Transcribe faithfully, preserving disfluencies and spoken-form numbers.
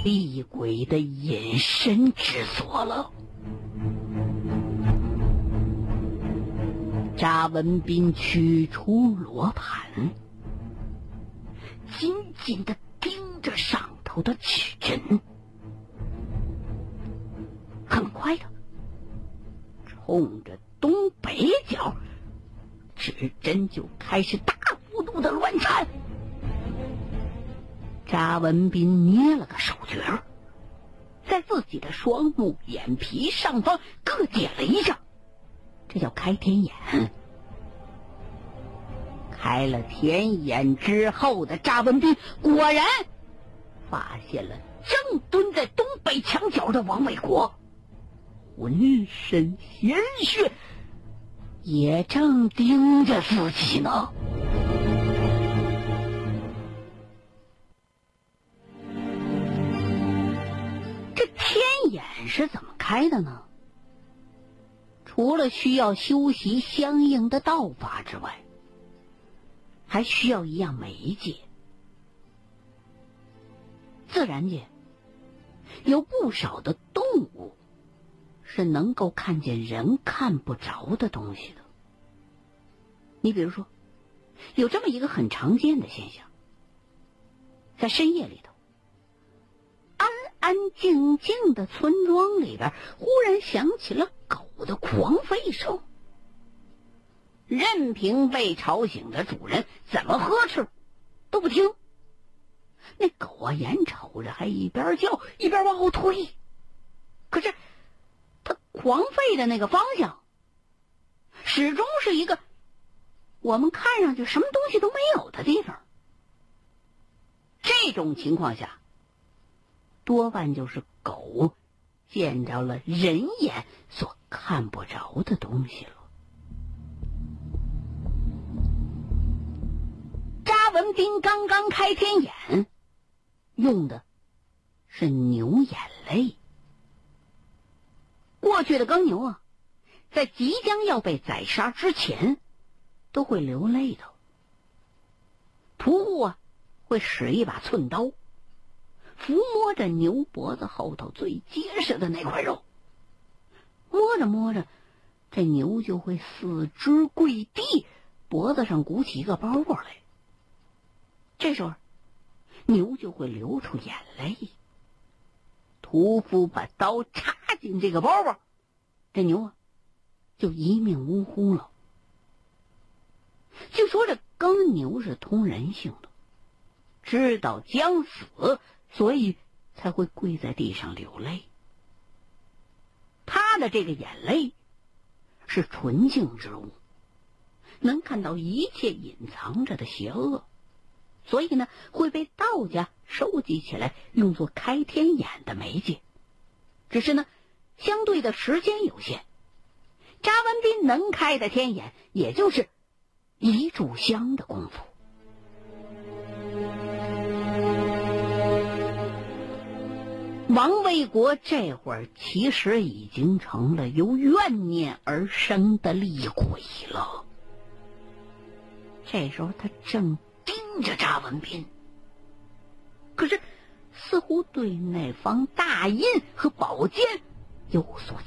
厉鬼的隐身之所了。查文斌取出罗盘，紧紧地盯着上头的指针，很快的冲着东北角，指针就开始大幅度的乱颤。查文斌捏了个手诀，在自己的双目眼皮上方各点了一下，这叫开天眼。开了天眼之后的查文斌果然发现了正蹲在东北墙角的王卫国，浑身鲜血，也正盯着自己呢。这天眼是怎么开的呢？除了需要修习相应的道法之外，还需要一样媒介。自然界有不少的动物是能够看见人看不着的东西的。你比如说，有这么一个很常见的现象，在深夜里头，安安静静的村庄里边忽然响起了狗的狂吠声。任凭被吵醒的主人怎么呵斥都不听，那狗啊眼瞅着还一边叫一边往后退，可是它狂吠的那个方向始终是一个我们看上去什么东西都没有的地方。这种情况下，多半就是狗见着了人眼所看不着的东西了。查文斌刚刚开天眼用的是牛眼泪。过去的耕牛啊，在即将要被宰杀之前都会流泪的。屠户啊会使一把寸刀抚摸着牛脖子后头最结实的那块肉，摸着摸着，这牛就会四肢跪地，脖子上鼓起一个包袱来。这时候牛就会流出眼泪，屠夫把刀插进这个包包，这牛啊就一命呜呼了。据说这耕牛是通人性的，知道将死，所以才会跪在地上流泪。他的这个眼泪是纯净之物，能看到一切隐藏着的邪恶，所以呢会被道家收集起来用作开天眼的媒介。只是呢相对的时间有限，查文斌能开的天眼也就是一炷香的功夫。王卫国这会儿其实已经成了由怨念而生的厉鬼了。这时候他正盯着查文斌，可是似乎对那方大印和宝剑有所